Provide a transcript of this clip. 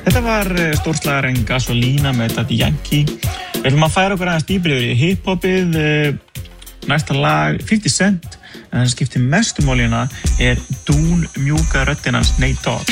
Þetta var stórslagarinn Gasolina með Daddy Yankee. Við ætlum að færa okkur aðeins dýpri yfir í hiphopið. Næsta lag 50 Cent, en það sem skiptir mestu málina er dún mjúka röddin hans Nate Dogg.